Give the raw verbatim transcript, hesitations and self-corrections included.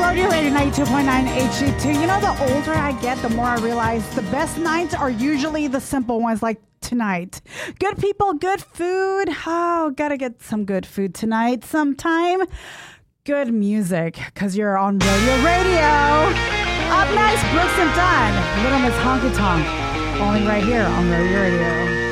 Rodeo Radio ninety-two point nine H D two. You know, the older I get, the more I realize the best nights are usually the simple ones like tonight. Good people, good food. Oh, gotta get some good food tonight sometime. Good music, because you're on Rodeo Radio. Up next, Brooks and Dunn. Little Miss Honky Tonk. Only right here on Rodeo Radio.